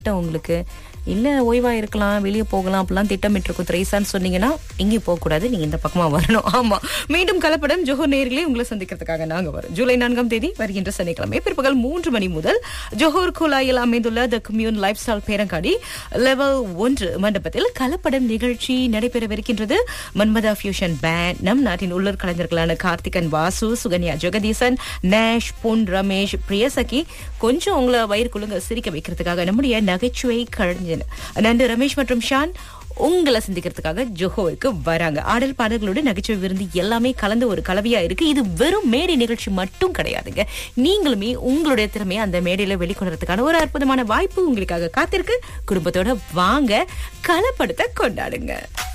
உங்களுக்கு இல்ல ஓய்வா இருக்கலாம், வெளியே போகலாம் அப்படிலாம் திட்டமிட்டு இருக்கும் திரைசான்னு சொன்னீங்கன்னா எங்கேயும் போக கூடாது, நீங்க இந்த பக்கமா வரணும். ஆமா, மீண்டும் கலப்படம் ஜோஹர் நேயர்களே உங்களை சந்திக்கிறதுக்காக நாங்க வரோம். ஜூலை 4ஆம் தேதி வருகின்ற சனிக்கிழமை பிற்பகல் 3 மணி முதல் ஜோஹர் குலாயில் அமைந்துள்ள த கம்யூன் லைஃப் ஸ்டைல் பேரங்காடி லெவல் 1 மண்டபத்தில் கலப்படம் நிகழ்ச்சி நடைபெறவிருக்கின்றது. மன்மதா ஃபியூஷன் பேண்ட், நம் நாட்டின் உள்ளூர் கலைஞர்களான கார்த்திகன் வாசு, சுகன்யா ஜெகதீசன், நேஷ், பொன் ரமேஷ், பிரியசகி கொஞ்சம் உங்களை வயிறுக்குள்ளுங்க சிரிக்க வைக்கிறதுக்காக நம்முடைய நகைச்சுவை கலைஞர் நண்டு ரமேஷ் மற்றும் ஷான் உங்களை சந்திக்கிறதுக்காக ஜோஹோருக்கு வராங்க. ஆடல் பாடல்களோட நகைச்சுவை விருந்து எல்லாமே கலந்து ஒரு கலவையா இருக்கு. இது வெறும் மேடை நிகழ்ச்சி மட்டும் கிடையாதுங்க. நீங்களுமே உங்களுடைய திறமையை அந்த மேடையில வெளிக்கொணர்றதுக்கான ஒரு அற்புதமான வாய்ப்பு உங்களுக்காக காத்திருக்கு. குடும்பத்தோட வாங்க, கலப்படத்தை கொண்டாடுங்க.